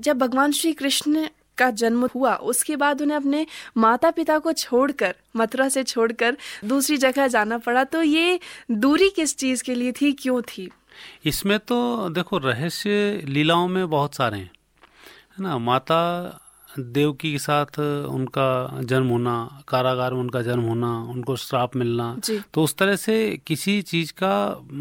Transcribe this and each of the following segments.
जब भगवान श्री कृष्ण का जन्म हुआ उसके बाद उन्हें अपने माता पिता को छोड़कर, मथुरा से छोड़कर दूसरी जगह जाना पड़ा, तो ये दूरी किस चीज के लिए थी, क्यों थी? इसमें तो देखो रहस्य लीलाओं में बहुत सारे हैं, है ना। माता देवकी के साथ उनका जन्म होना, कारागार में उनका जन्म होना, उनको श्राप मिलना, तो उस तरह से किसी चीज का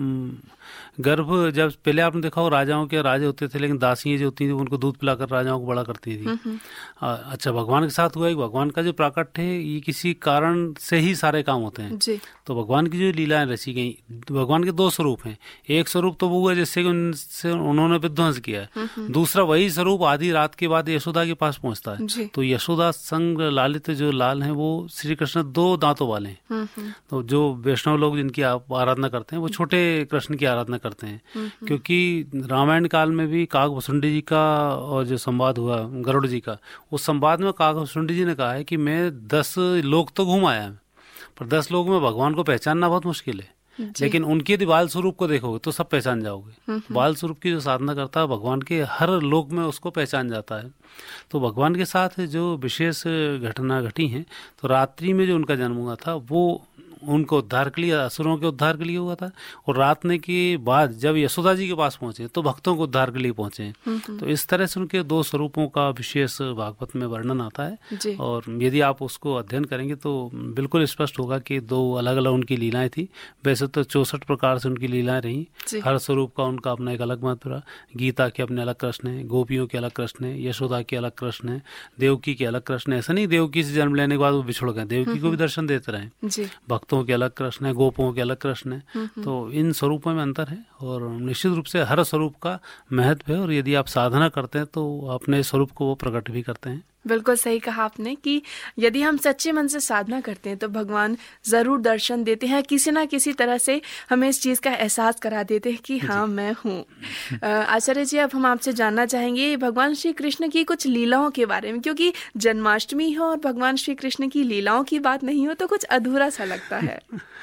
गर्भ, जब पहले आपने देखा हो राजाओं के राजे होते थे लेकिन दासियां जो होती थी उनको दूध पिलाकर राजाओं को बड़ा करती थी। अच्छा, भगवान के साथ हुआ है, भगवान का जो प्राकट्य है ये किसी कारण से ही सारे काम होते हैं जी। तो भगवान की जो लीलाएं रची गई, भगवान के दो स्वरूप हैं। एक स्वरूप तो वो हुआ जिससे उन्होंने विध्वंस किया है, दूसरा वही स्वरूप आधी रात के बाद यशोदा के पास पहुंचता है। तो यशोदा संग लालित जो लाल हैं वो श्री कृष्ण दो दांतों वाले हैं। तो जो वैष्णव लोग जिनकी आराधना करते हैं वो छोटे कृष्ण की आराधना करते हैं, क्योंकि रामायण काल में भी काकभुसुंडी जी का और जो संवाद हुआ गरुड़ जी का, उस संवाद में काकभुसुंडी जी ने कहा है कि मैं 10 लोक तो घूम आया, पर 10 लोक में भगवान को पहचानना बहुत मुश्किल है, लेकिन उनके यदि बाल स्वरूप को देखोगे तो सब पहचान जाओगे। बाल स्वरूप की जो साधना करता है भगवान के हर लोक में उसको पहचान जाता है। तो भगवान के साथ जो विशेष घटना घटी है, तो रात्रि में जो उनका जन्म हुआ था वो उनको उद्धार के लिए, असुरों के उद्धार के लिए हुआ था, और रातने के बाद जब यशोदा जी के पास पहुंचे तो भक्तों को उद्धार के लिए पहुंचे। तो इस तरह से उनके दो स्वरूपों का विशेष भागवत में वर्णन आता है, और यदि आप उसको अध्ययन करेंगे तो बिल्कुल स्पष्ट होगा कि दो अलग अलग उनकी लीलाएं थी। वैसे तो 64 प्रकार से उनकी लीलाएं रही, हर स्वरूप का उनका अपना एक अलग महत्व रहा। गीता के अपने अलग कृष्ण है, गोपियों के अलग कृष्ण है, यशोदा के अलग कृष्ण है, देवकी के अलग कृष्ण है। ऐसा नहीं देवकी से जन्म लेने के बाद वो बिछुड़ गए, देवकी को भी दर्शन देते रहे। भक्तों के अलग कृष्ण है, गोपों के अलग कृष्ण है। तो इन स्वरूपों में अंतर है, और निश्चित रूप से हर स्वरूप का महत्व है, और यदि आप साधना करते हैं तो अपने स्वरूप को वो प्रकट भी करते हैं। बिल्कुल सही कहा आपने कि यदि हम सच्चे मन से साधना करते हैं तो भगवान जरूर दर्शन देते हैं, किसी ना किसी तरह से हमें इस चीज का एहसास करा देते हैं कि हाँ मैं हूँ। आचार्य जी, अब हम आपसे जानना चाहेंगे भगवान श्री कृष्ण की कुछ लीलाओं के बारे में, क्योंकि जन्माष्टमी हो और भगवान श्री कृष्ण की लीलाओं की बात नहीं हो तो कुछ अधूरा सा लगता है।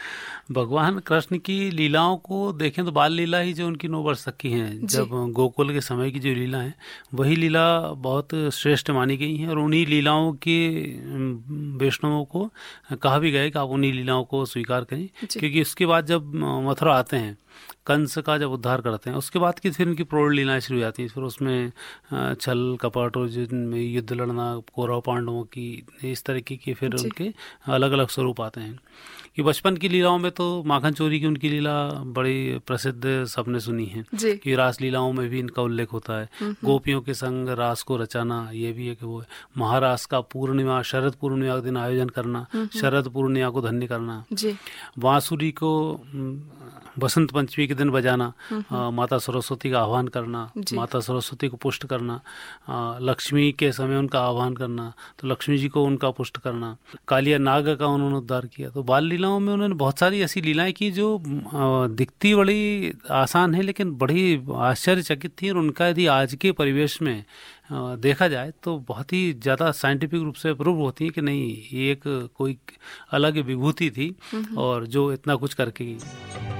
भगवान कृष्ण की लीलाओं को देखें तो बाल लीला ही जो उनकी 9 वर्ष तक की हैं, जब गोकुल के समय की जो लीला है वही लीला बहुत श्रेष्ठ मानी गई हैं, और उन्हीं लीलाओं के वैष्णवों को कहा भी गया है कि आप उन्हीं लीलाओं को स्वीकार करें, क्योंकि उसके बाद जब मथुरा आते हैं, कंस का जब उद्धार करते हैं, उसके बाद की फिर उनकी प्रौढ़ लीलाएं शुरू हो जाती हैं। फिर उसमें छल कपट और जिनमें युद्ध लड़ना, कौरव पांडवों की, इस तरीके की फिर उनके अलग अलग स्वरूप आते हैं। कि बचपन की लीलाओं में तो माखन चोरी की उनकी लीला बड़ी प्रसिद्ध सबने सुनी है, कि रास लीलाओं में भी इनका उल्लेख होता है। गोपियों के संग रास को रचाना, ये भी एक वो है। महारास का पूर्णिमा, शरद पूर्णिमा के दिन आयोजन करना, शरद पूर्णिमा को धन्य करना। बांसुरी को बसंत पंचमी के दिन बजाना, माता सरस्वती का आह्वान करना, माता सरस्वती को पुष्ट करना, लक्ष्मी के समय उनका आह्वान करना, तो लक्ष्मी जी को उनका पुष्ट करना। कालिया नाग का उन्होंने उद्धार किया। तो बाल लीलाओं में उन्होंने बहुत सारी ऐसी लीलाएं की जो दिखती बड़ी आसान है लेकिन बड़ी आश्चर्यचकित थी, और उनका यदि आज के परिवेश में देखा जाए तो बहुत ही ज़्यादा साइंटिफिक रूप से प्रूव होती है कि नहीं, ये एक कोई अलग विभूति थी और जो इतना कुछ करके